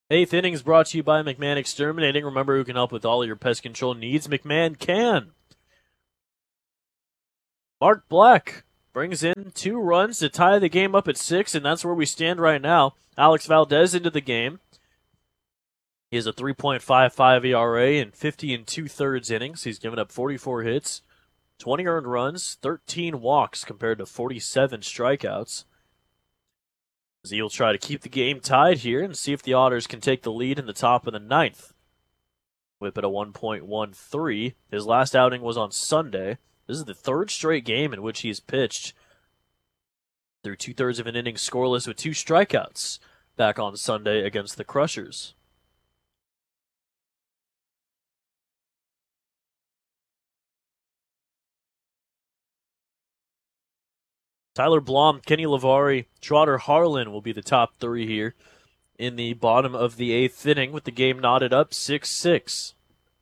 Eighth innings brought to you by McMahon Exterminating. Remember, who can help with all your pest control needs? McMahon can. Mark Black brings in 2 runs to tie the game up at 6, and that's where we stand right now. Alex Valdez into the game. He has a 3.55 ERA in 50 and 2/3 innings. He's given up 44 hits, 20 earned runs, 13 walks compared to 47 strikeouts. He'll try to keep the game tied here and see if the Otters can take the lead in the top of the 9th. Whip at a 1.13. His last outing was on Sunday. This is the 3rd straight game in which he's pitched through 2/3 of an inning scoreless with 2 strikeouts back on Sunday against the Crushers. Tyler Blom, Kenny Lavari, Trotter Harlan will be the top 3 here in the bottom of the 8th inning with the game knotted up 6-6.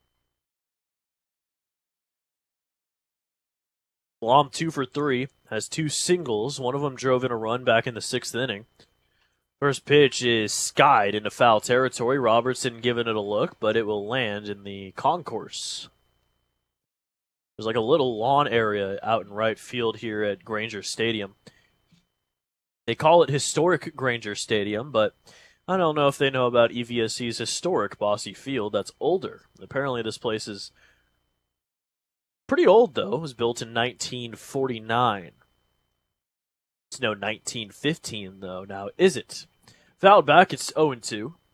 Blom 2 for 3, has 2 singles. One of them drove in a run back in the 6th inning. First pitch is skied into foul territory. Robertson giving it a look, but it will land in the concourse. There's like a little lawn area out in right field here at Granger Stadium. They call it Historic Granger Stadium, but I don't know if they know about EVSC's historic Bosse Field. That's older. Apparently this place is pretty old, though. It was built in 1949. It's no 1915, though, now is it? Fouled back, it's 0-2.